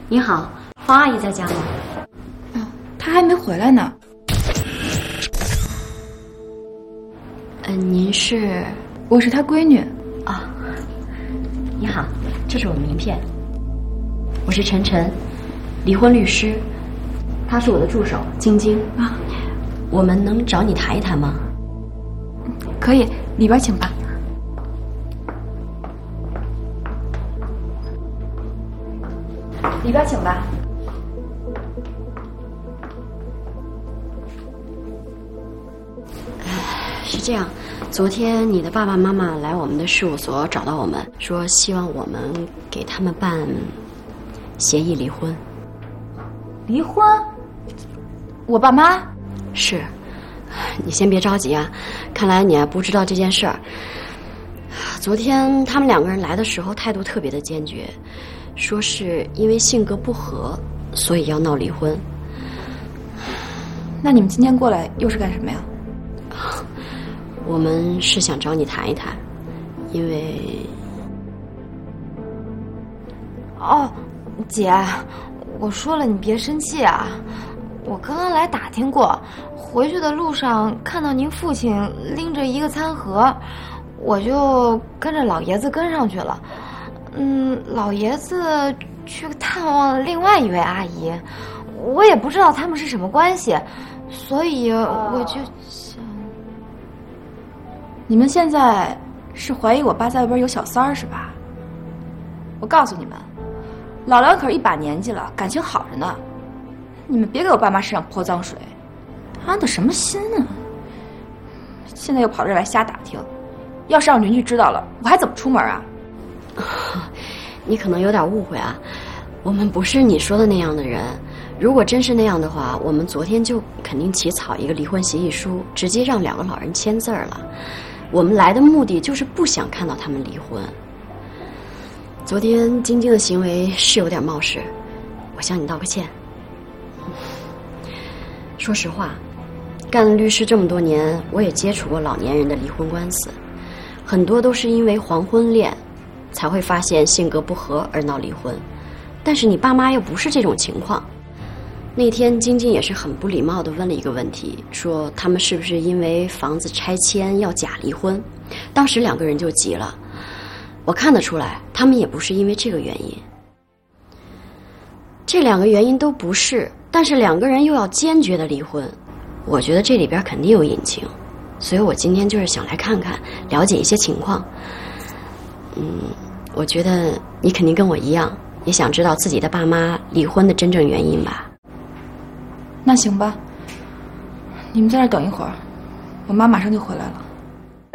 你好，方阿姨在家吗？ 她还没回来呢。 您是？ 我是她闺女。 啊，你好，这是我的名片。我是陈晨，离婚律师。她是我的助手晶晶。 啊， 我们能找你谈一谈吗？ 可以，里边请吧。里边请吧。 是这样，昨天你的爸爸妈妈来我们的事务所找到我们，说希望我们给他们办协议离婚。 离婚？我爸妈？ 是，你先别着急啊，看来你还不知道这件事儿。昨天他们两个人来的时候态度特别的坚决，说是因为性格不合，所以要闹离婚。 那你们今天过来又是干什么呀？ 我们是想找你谈一谈，因为…… 哦，姐，我说了你别生气啊。我刚刚来打听过，回去的路上看到您父亲拎着一个餐盒，我就跟着老爷子跟上去了。老爷子去探望另外一位阿姨，我也不知道他们是什么关系，所以我就想…… 你们现在是怀疑我爸在外边有小三儿是吧？我告诉你们，老梁可是一把年纪了，感情好着呢。你们别给我爸妈身上泼脏水，安的什么心啊？现在又跑这儿来瞎打听，要是让邻居知道了，我还怎么出门啊？ 你可能有点误会啊，我们不是你说的那样的人。如果真是那样的话，我们昨天就肯定起草一个离婚协议书，直接让两个老人签字了。我们来的目的就是不想看到他们离婚。昨天晶晶的行为是有点冒失，我向你道个歉。说实话，干了律师这么多年，我也接触过老年人的离婚官司，很多都是因为黄昏恋才会发现性格不合而闹离婚，但是你爸妈又不是这种情况。那天晶晶也是很不礼貌地问了一个问题，说他们是不是因为房子拆迁要假离婚，当时两个人就急了。我看得出来他们也不是因为这个原因，这两个原因都不是，但是两个人又要坚决的离婚，我觉得这里边肯定有隐情，所以我今天就是想来看看，了解一些情况。我觉得你肯定跟我一样，也想知道自己的爸妈离婚的真正原因吧。 那行吧，你们在这儿等一会儿，我妈马上就回来了。